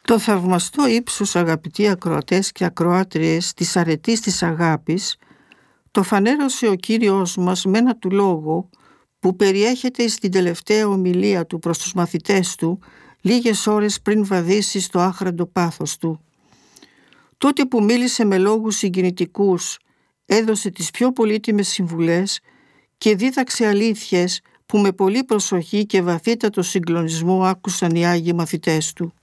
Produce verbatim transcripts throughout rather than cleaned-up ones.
Το θαυμαστό ύψος, αγαπητοί ακροατές και ακροάτριες, της αρετής της αγάπης το φανέρωσε ο Κύριος μας με ένα του λόγο που περιέχεται στην τελευταία ομιλία του προς τους μαθητές του λίγες ώρες πριν βαδίσει στο άχραντο πάθος του. Τότε που μίλησε με λόγους συγκινητικούς, έδωσε τις πιο πολύτιμες συμβουλές και δίδαξε αλήθειες που με πολλή προσοχή και βαθύτατο συγκλονισμό άκουσαν οι Άγιοι μαθητές του.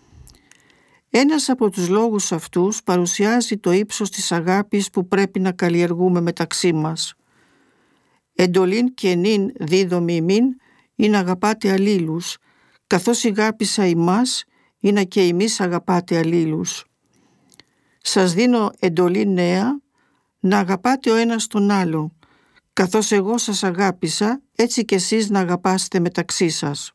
Ένας από τους λόγους αυτούς παρουσιάζει το ύψος της αγάπης που πρέπει να καλλιεργούμε μεταξύ μας. «Εντολήν και νυν δίδομη ημίν ή να αγαπάτε αλλήλους, καθώς ηγάπησα ημάς ή να και εμείς αγαπάτε αλλήλους. Σας δίνω εντολή νέα, να αγαπάτε ο ένας τον άλλο, καθώς εγώ σας αγάπησα, έτσι και εσείς να αγαπάστε μεταξύ σας».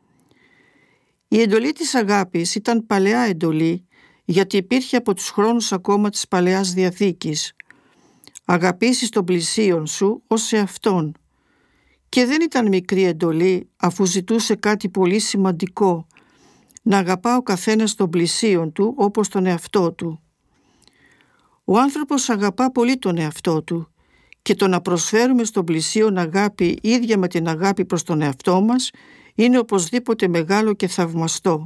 Η εντολή της αγάπης ήταν παλαιά εντολή, γιατί υπήρχε από τους χρόνους ακόμα της Παλαιάς Διαθήκης. «Αγαπήσεις τον πλησίον σου ως εαυτόν». Και δεν ήταν μικρή εντολή, αφού ζητούσε κάτι πολύ σημαντικό, να αγαπά ο καθένας τον πλησίον του όπως τον εαυτό του. Ο άνθρωπος αγαπά πολύ τον εαυτό του και το να προσφέρουμε στον πλησίον αγάπη ίδια με την αγάπη προς τον εαυτό μας είναι οπωσδήποτε μεγάλο και θαυμαστό.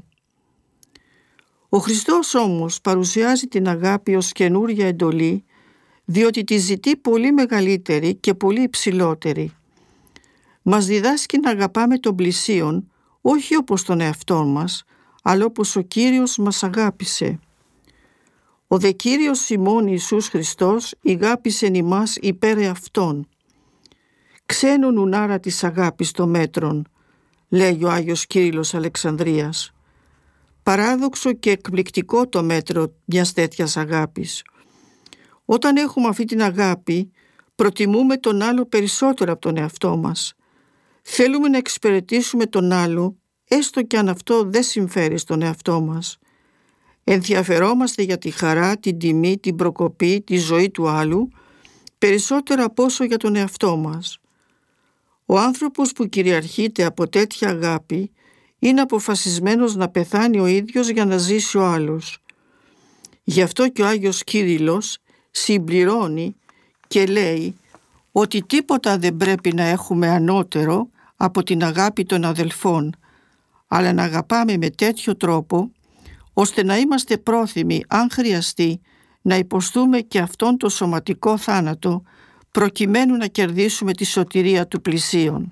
Ο Χριστός όμως παρουσιάζει την αγάπη ως καινούρια εντολή, διότι τη ζητεί πολύ μεγαλύτερη και πολύ υψηλότερη. Μας διδάσκει να αγαπάμε τον πλησίον, όχι όπως τον εαυτό μας, αλλά όπως ο Κύριος μας αγάπησε. «Ο δε Κύριος ημών Ιησούς Χριστός ηγάπησεν ημάς υπέρ εαυτόν. Ξένον ουνάρα της αγάπης το μέτρον», λέει ο Άγιος Κύριλλος Αλεξανδρίας. Παράδοξο και εκπληκτικό το μέτρο μιας τέτοιας αγάπης. Όταν έχουμε αυτή την αγάπη, προτιμούμε τον άλλο περισσότερο από τον εαυτό μας. Θέλουμε να εξυπηρετήσουμε τον άλλο, έστω και αν αυτό δεν συμφέρει στον εαυτό μας. Ενδιαφερόμαστε για τη χαρά, την τιμή, την προκοπή, τη ζωή του άλλου, περισσότερο από όσο για τον εαυτό μας. Ο άνθρωπος που κυριαρχείται από τέτοια αγάπη είναι αποφασισμένος να πεθάνει ο ίδιος για να ζήσει ο άλλος. Γι' αυτό και ο Άγιος Κύριλλος συμπληρώνει και λέει ότι τίποτα δεν πρέπει να έχουμε ανώτερο από την αγάπη των αδελφών, αλλά να αγαπάμε με τέτοιο τρόπο ώστε να είμαστε πρόθυμοι, αν χρειαστεί, να υποστούμε και αυτόν το σωματικό θάνατο προκειμένου να κερδίσουμε τη σωτηρία του πλησίον.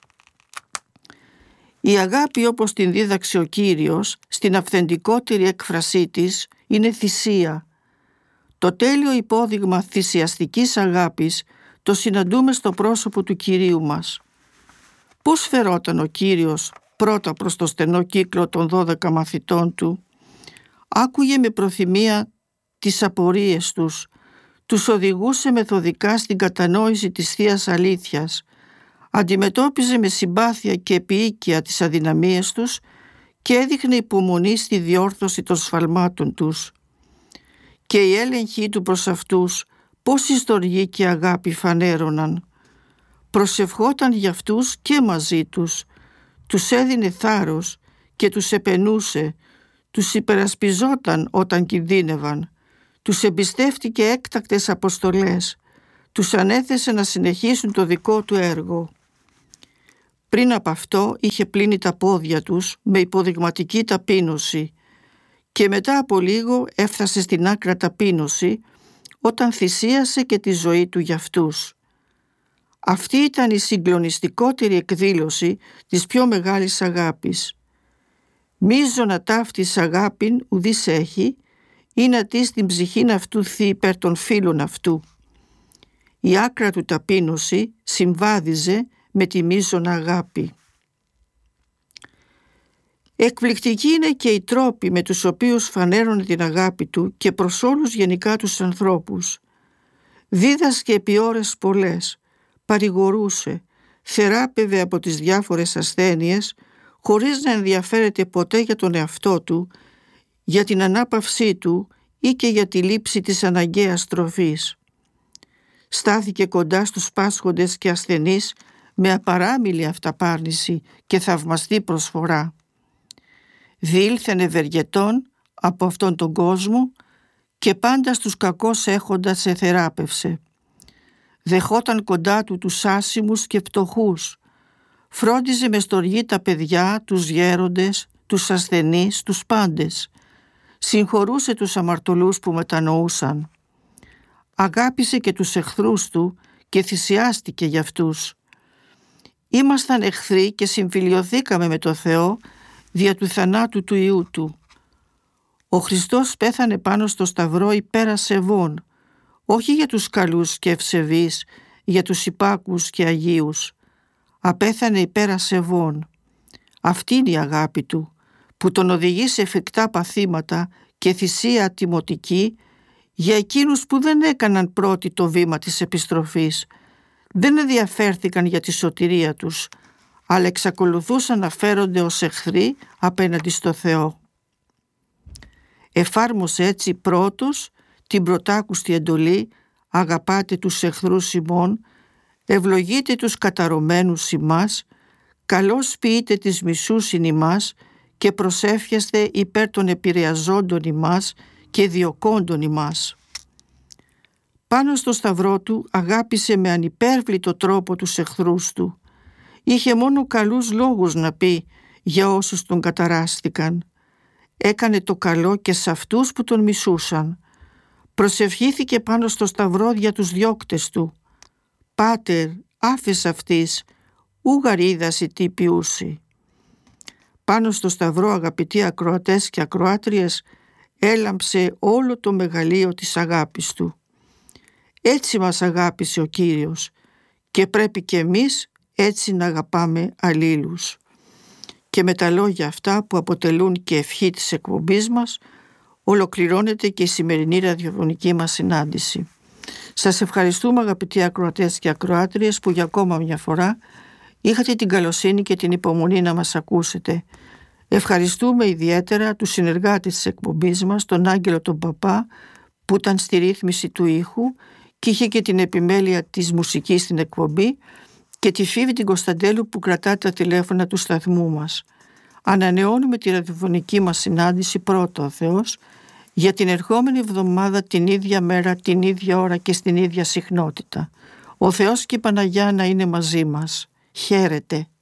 Η αγάπη, όπως την δίδαξε ο Κύριος, στην αυθεντικότερη έκφρασή της, είναι θυσία. Το τέλειο υπόδειγμα θυσιαστικής αγάπης το συναντούμε στο πρόσωπο του Κυρίου μας. Πώς φερόταν ο Κύριος πρώτα προς το στενό κύκλο των δώδεκα μαθητών του? Άκουγε με προθυμία τις απορίες τους, τους οδηγούσε μεθοδικά στην κατανόηση της Θείας Αλήθειας, αντιμετώπιζε με συμπάθεια και επίοικια τις αδυναμίες τους και έδειχνε υπομονή στη διόρθωση των σφαλμάτων τους. Και η έλεγχοι του προς αυτούς πόση στοργή και αγάπη φανέρωναν. Προσευχόταν για αυτούς και μαζί τους, τους έδινε θάρρος και τους επενούσε, τους υπερασπιζόταν όταν κινδύνευαν, τους εμπιστεύτηκε έκτακτες αποστολές, τους ανέθεσε να συνεχίσουν το δικό του έργο. Πριν από αυτό είχε πλύνει τα πόδια τους με υποδειγματική ταπείνωση και μετά από λίγο έφτασε στην άκρα ταπείνωση όταν θυσίασε και τη ζωή του για αυτούς. Αυτή ήταν η συγκλονιστικότερη εκδήλωση της πιο μεγάλης αγάπης. «Μίζωνα ταύτης αγάπην ουδής έχει, ή να της την ψυχήν αυτού θει υπέρ των φίλων αυτού». Η άκρα του ταπείνωση συμβάδιζε με τη μείζωνα αγάπη. Εκπληκτικοί είναι και οι τρόποι με τους οποίους φανέρωνε την αγάπη του και προς όλους γενικά τους ανθρώπους. Δίδασκε επί ώρες πολλές, παρηγορούσε, θεράπευε από τις διάφορες ασθένειες, χωρίς να ενδιαφέρεται ποτέ για τον εαυτό του, για την ανάπαυσή του ή και για τη λήψη της αναγκαίας τροφής. Στάθηκε κοντά στους πάσχοντες και ασθενείς με απαράμιλη αυταπάρνηση και θαυμαστή προσφορά. Διήλθεν ευεργετών από αυτόν τον κόσμο και πάντα στους κακώς έχοντας εθεράπευσε. Δεχόταν κοντά του τους άσημους και φτωχούς. Φρόντιζε με στοργή τα παιδιά, τους γέροντες, τους ασθενείς, τους πάντες. Συγχωρούσε τους αμαρτωλούς που μετανοούσαν. Αγάπησε και τους εχθρούς του και θυσιάστηκε για αυτούς. Ήμασταν εχθροί και συμφιλιωθήκαμε με το Θεό δια του θανάτου του Υιού του. Ο Χριστός πέθανε πάνω στο σταυρό υπέρ ασεβών, όχι για τους καλούς και ευσεβείς, για τους υπάκους και αγίους. Απέθανε υπέρ ασεβών. Αυτή είναι η αγάπη του, που τον οδηγεί σε εφικτά παθήματα και θυσία τιμωτική για εκείνους που δεν έκαναν πρώτοι το βήμα της επιστροφής, δεν ενδιαφέρθηκαν για τη σωτηρία τους, αλλά εξακολουθούσαν να φέρονται ως εχθροί απέναντι στο Θεό. Εφάρμοσε έτσι πρώτος την πρωτάκουστη εντολή «Αγαπάτε τους εχθρούς ημών, ευλογείτε τους καταρωμένους ημάς, καλώς ποιείτε τις μισούσιν ημάς και προσεύχεστε υπέρ των επηρεαζόντων ημάς και διωκόντων ημάς». Πάνω στο σταυρό του αγάπησε με ανυπέρβλητο τρόπο τους εχθρούς του. Είχε μόνο καλούς λόγους να πει για όσους τον καταράστηκαν. Έκανε το καλό και σε αυτούς που τον μισούσαν. Προσευχήθηκε πάνω στο σταυρό για τους διώκτες του. «Πάτερ, άφες αυτής, ούγαρ είδαση τι ποιούσι». Πάνω στο σταυρό, αγαπητοί ακροατές και ακροάτριες, έλαμψε όλο το μεγαλείο της αγάπης του. Έτσι μας αγάπησε ο Κύριος και πρέπει και εμείς έτσι να αγαπάμε αλλήλους. Και με τα λόγια αυτά που αποτελούν και ευχή της εκπομπής μας, ολοκληρώνεται και η σημερινή ραδιοφωνική μας συνάντηση. Σας ευχαριστούμε αγαπητοί ακροατές και ακροάτριες που για ακόμα μια φορά είχατε την καλοσύνη και την υπομονή να μας ακούσετε. Ευχαριστούμε ιδιαίτερα τους συνεργάτες της εκπομπής μας, τον Άγγελο τον Παπά που ήταν στη ρύθμιση του ήχου και είχε και την επιμέλεια της μουσικής στην εκπομπή, και τη Φίβη την Κωνσταντέλου που κρατά τα τηλέφωνα του σταθμού μας. Ανανεώνουμε τη ραδιοφωνική μας συνάντηση πρώτο ο Θεός για την ερχόμενη εβδομάδα την ίδια μέρα, την ίδια ώρα και στην ίδια συχνότητα. Ο Θεός και η Παναγιά να είναι μαζί μας. Χαίρετε.